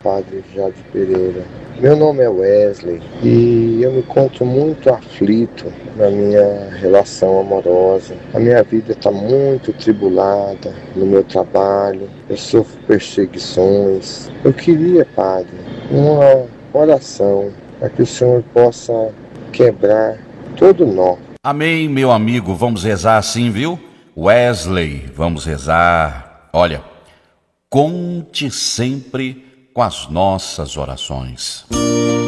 Padre Jade Pereira. Meu nome é Wesley e eu me encontro muito aflito na minha relação amorosa. A minha vida está muito tribulada no meu trabalho, eu sofro perseguições. Eu queria, Padre, uma oração para que o Senhor possa quebrar todo nó. Amém, meu amigo, vamos rezar assim, viu? Wesley, vamos rezar. Olha, conte sempre com as nossas orações.